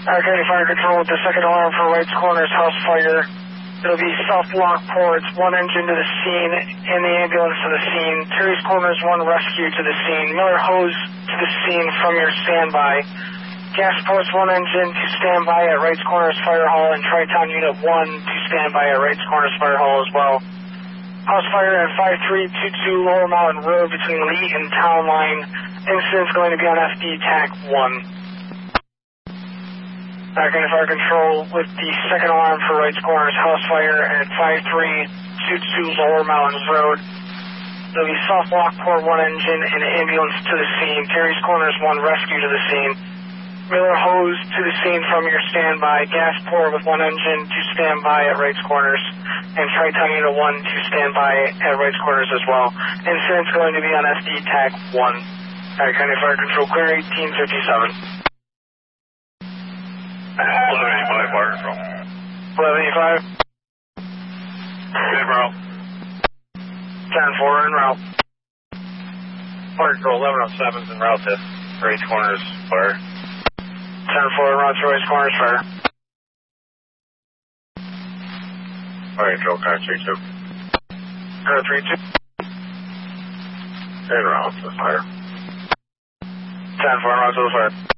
County Fire Control with the second alarm for Wrights Corners house fire. It'll be soft lock ports, one engine to the scene, and the ambulance to the scene. Terry's Corners, one rescue to the scene. Miller hose to the scene from your standby. Gas ports, one engine to standby at Wrights Corners Fire Hall, and Tri-Town Unit 1 to standby at Wrights Corners Fire Hall as well. House fire at 5322 Lower Mountain Road between Lee and Town Line. Incident's going to be on FD TAC 1. County Fire Control with the second alarm for Wrights Corners house fire at 5322 Lower Mountains Road. There'll be soft lock port, one engine, and an ambulance to the scene. Terry's Corners, one rescue to the scene. Miller hose to the scene from your standby. Gas port with one engine to standby at Wrights Corners. And Tri-Town Unit 1 to standby at Wrights Corners as well. Incident's going to be on SD TAC 1. County Fire Control, clear 1857. 1185 Fire Control. 1185. En route. 10-4 en route. Fire Control 1107's en route to Wrights Corners Fire. 10-4 en route to Wrights Corners Fire. Fire Control, car 32. Car 32. En route to the fire. 10-4 en route to the fire.